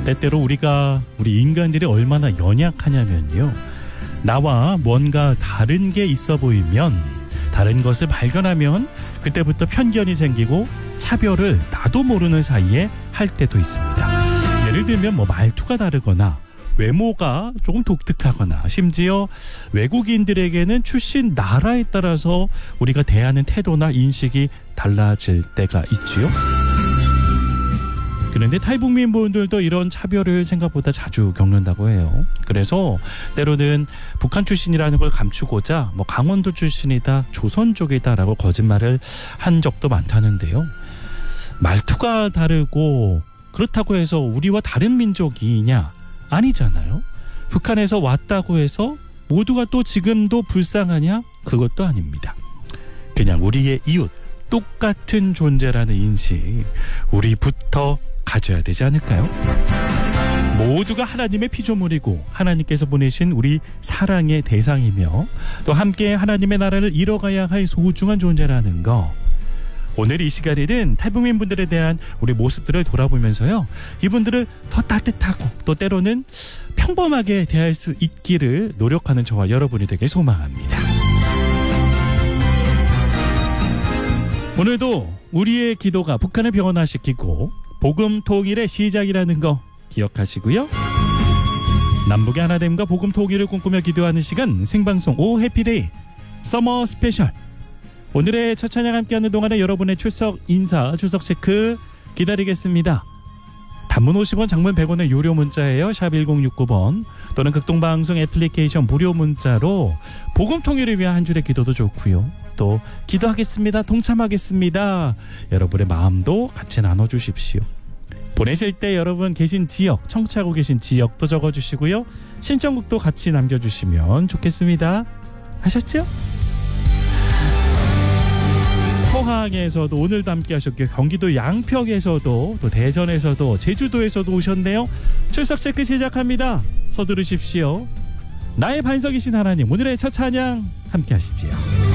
때때로 우리 인간들이 얼마나 연약하냐면요. 나와 뭔가 다른 게 있어 보이면, 다른 것을 발견하면 그때부터 편견이 생기고 차별을 나도 모르는 사이에 할 때도 있습니다. 예를 들면 말투가 다르거나 외모가 조금 독특하거나, 심지어 외국인들에게는 출신 나라에 따라서 우리가 대하는 태도나 인식이 달라질 때가 있지요. 그런데 탈북민 분들도 이런 차별을 생각보다 자주 겪는다고 해요. 그래서 때로는 북한 출신이라는 걸 감추고자 강원도 출신이다, 조선족이다라고 거짓말을 한 적도 많다는데요. 말투가 다르고 그렇다고 해서 우리와 다른 민족이냐? 아니잖아요. 북한에서 왔다고 해서 모두가 또 지금도 불쌍하냐? 그것도 아닙니다. 그냥 우리의 이웃, 똑같은 존재라는 인식, 우리부터 가져야 되지 않을까요? 모두가 하나님의 피조물이고 하나님께서 보내신 우리 사랑의 대상이며 또 함께 하나님의 나라를 이뤄가야 할 소중한 존재라는 거, 오늘 이 시간에는 탈북민 분들에 대한 우리 모습들을 돌아보면서요, 이분들을 더 따뜻하고 또 때로는 평범하게 대할 수 있기를 노력하는 저와 여러분이 되길 소망합니다. 오늘도 우리의 기도가 북한을 변화시키고 복음 통일의 시작이라는 거 기억하시고요. 남북의 하나됨과 복음 통일을 꿈꾸며 기도하는 시간, 생방송 오 해피데이 서머 스페셜. 오늘의 첫 찬양 함께하는 동안에 여러분의 출석 인사, 출석 체크 기다리겠습니다. 단문 50원, 장문 100원의 유료 문자예요. 샵 1069번 또는 극동방송 애플리케이션 무료 문자로 복음 통일을 위한 한 줄의 기도도 좋고요. 또 기도하겠습니다, 동참하겠습니다, 여러분의 마음도 같이 나눠주십시오. 보내실 때 여러분 계신 지역, 청취하고 계신 지역도 적어주시고요. 신청곡도 같이 남겨주시면 좋겠습니다. 하셨죠? 포항에서도 오늘도 함께 하셨고요. 경기도 양평에서도, 또 대전에서도, 제주도에서도 오셨네요. 출석 체크 시작합니다. 서두르십시오. 나의 반석이신 하나님, 오늘의 첫 찬양 함께 하시지요.